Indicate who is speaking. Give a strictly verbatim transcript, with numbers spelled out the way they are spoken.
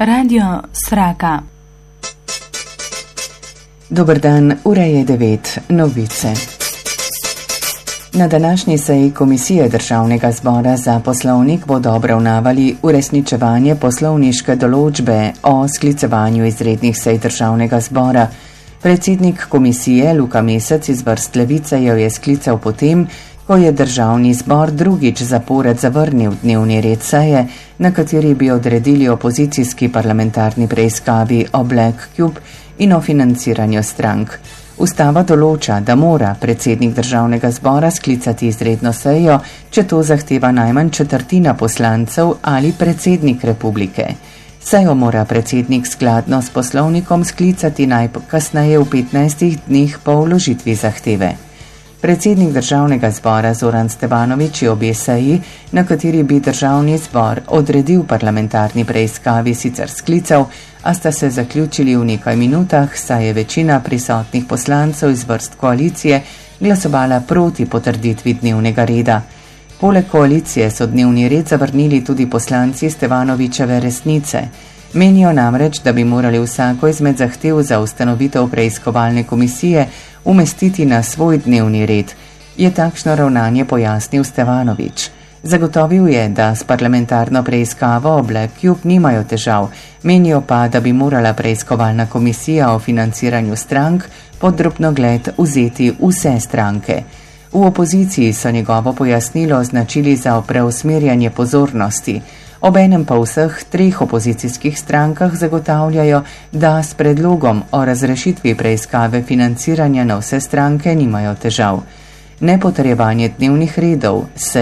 Speaker 1: Radio Sraka.
Speaker 2: Dober dan, ura je devet, novice. Na današnji seji Komisije Državnega zbora za poslovnik bodo obravnavali uresničevanje poslovniške določbe o sklicevanju izrednih sej Državnega zbora. Predsednik komisije Luka Mesec iz vrst Levice jo je sklical potem, ko je Državni zbor drugič zapored zavrnil dnevni red seje, na kateri bi odredili opozicijski parlamentarni preiskavi o Black Cube in o financiranju strank. Ustava določa, da mora predsednik Državnega zbora sklicati izredno sejo, če to zahteva najmanj četrtina poslancev ali predsednik republike. Sejo mora predsednik skladno s poslovnikom sklicati najkasneje v petnajstih dneh po vložitvi zahteve. Predsednik Državnega zbora Zoran Stevanović je obe seji, na kateri bi Državni zbor odredil parlamentarni preiskavi, sicer sklical, a sta se zaključili v nekaj minutah, saj je večina prisotnih poslancev iz vrst koalicije glasovala proti potrditvi dnevnega reda. Poleg koalicije so dnevni red zavrnili tudi poslanci Stevanovićeve Resnice. Menijo namreč, da bi morali vsako izmed zahtev za ustanovitev preiskovalne komisije umestiti na svoj dnevni red, je takšno ravnanje pojasnil Stevanović. Zagotovil je, da s parlamentarno preiskavo o Black Cube nimajo težav, menijo pa, da bi morala preiskovalna komisija o financiranju strank pod drobnogled vzeti vse stranke. V opoziciji so njegovo pojasnilo označili za preusmerjanje pozornosti. Obenem pa v vseh treh opozicijskih strankah zagotavljajo, da s predlogom o razrešitvi preiskave financiranja na vse stranke nimajo težav. Nepotrjevanje dnevnih redov se